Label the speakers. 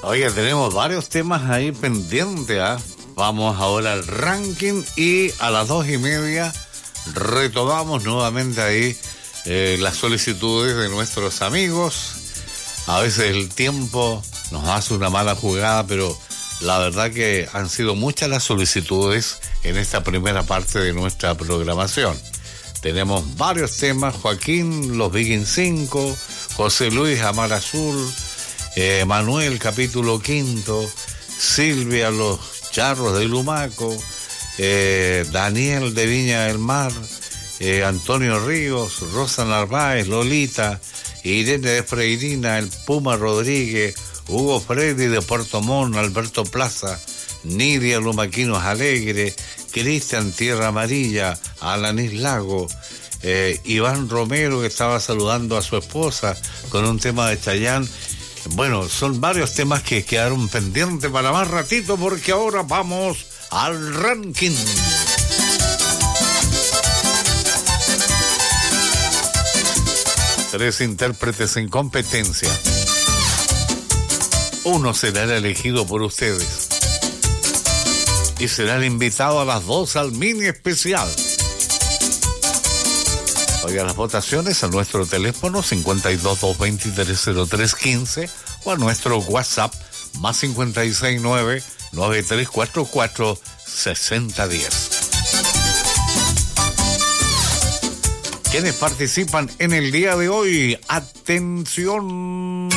Speaker 1: Oye, tenemos varios temas ahí pendientes, ¿ah? Vamos ahora al ranking y a las 2:30 retomamos nuevamente ahí las solicitudes de nuestros amigos. A veces el tiempo nos hace una mala jugada, pero la verdad que han sido muchas las solicitudes en esta primera parte de nuestra programación. Tenemos varios temas: Joaquín, Los Vikings 5, José Luis, Amar Azul, Manuel, capítulo 5, Silvia, Los Charros de Lumaco, Daniel de Viña del Mar, Antonio Ríos, Rosa Narváez, Lolita, Irene de Freirina, el Puma Rodríguez, Hugo Freddy de Puerto Montt, Alberto Plaza, Nidia Lumaquinos Alegre, Cristian Tierra Amarilla, Alanis Lago, Iván Romero, que estaba saludando a su esposa con un tema de Chayanne. Bueno, son varios temas que quedaron pendientes para más ratito, porque ahora vamos al ranking. Tres intérpretes en competencia. Uno será el elegido por ustedes y será el invitado a las 2 al mini especial. Oiga, las votaciones a nuestro teléfono 52-223-0315 o a nuestro WhatsApp más 569-9344-6010. ¿Quiénes participan en el día de hoy? ¡Atención!